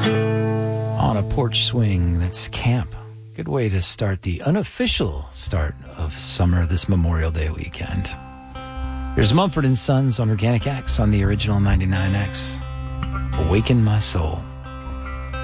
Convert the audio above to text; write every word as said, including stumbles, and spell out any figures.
On a porch swing, that's camp. Good way to start the unofficial start of summer this Memorial Day weekend. There's Mumford and Sons on Organic X on the original ninety-nine X. Awaken My Soul.